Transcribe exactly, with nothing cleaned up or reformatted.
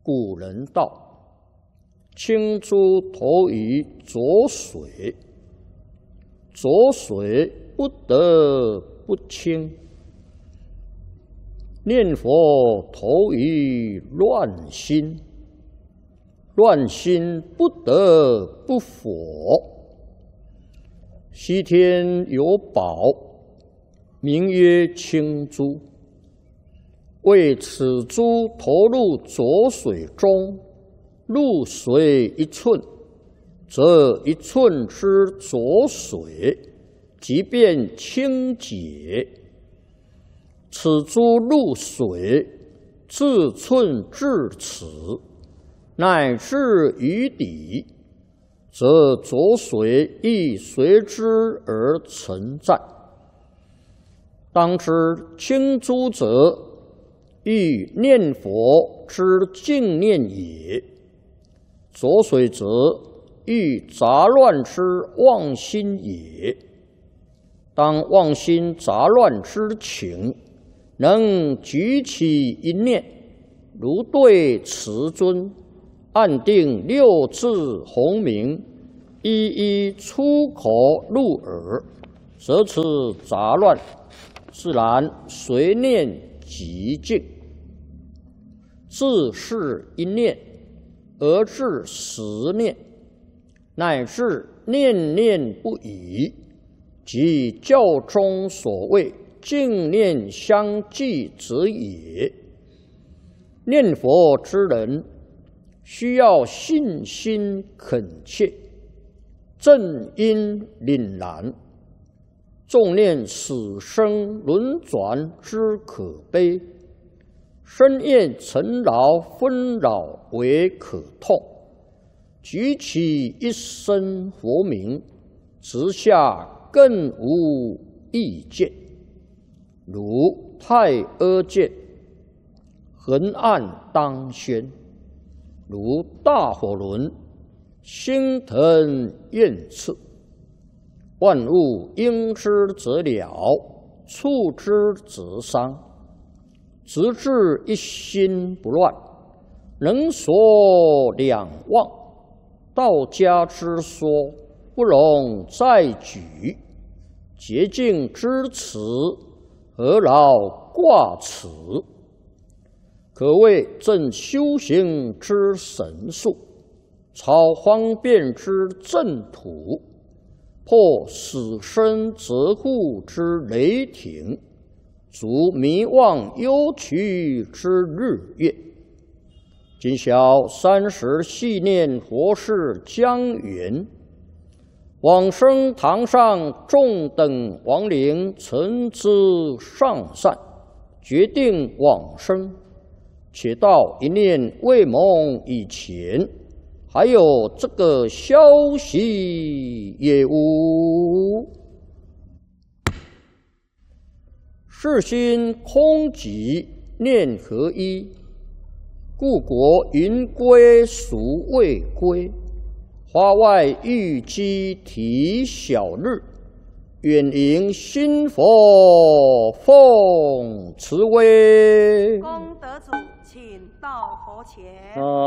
古人道：“清珠投于浊水，浊水不得不清；念佛投于乱心，乱心不得不佛。西天有宝，名曰清珠。为此珠投入浊水中，入水一寸，则一寸之浊水即便清洁。此珠入水，自寸至尺，乃至于底，则浊水亦随之而存在。当知清珠者，欲念佛之净念也；浊水则，欲杂乱之妄心也。当妄心杂乱之情，能举起一念，如对慈尊，按定六字洪名，一一出口入耳，则此杂乱自然随念即净。自是一念而至十念，乃至念念不已，即教中所谓净念相继者也。念佛之人，需要信心恳切，正因凛然，重念死生轮转之可悲，深厌尘劳纷扰为可痛，举起一声佛名，直下更无意见。如太阿剑，横按当宣；如大火轮，星腾焰炽。万物应之则了，触之则伤。直至一心不乱，能所两忘。道家之说，不容再举。洁净之词，何劳挂齿？可谓正修行之神术，超方便之正途，破死生责护之雷霆，足迷妄忧屈之日月。今宵三时系念佛事将圆，往生堂上众等亡灵诚知上善，决定往生。且到一念未蒙以前，还有这个消息也无。世心空寂念合一，故国云归孰未归？花外玉鸡啼小日，远迎新佛奉慈威。 功德主，请到佛前。 啊